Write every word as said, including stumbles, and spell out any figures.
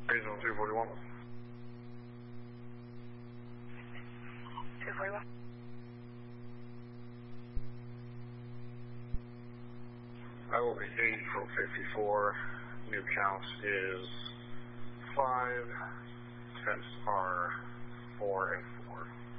Regional two forty-one. two forty-one. I will be eight for fifty-four. New count is five. Temps are four and four.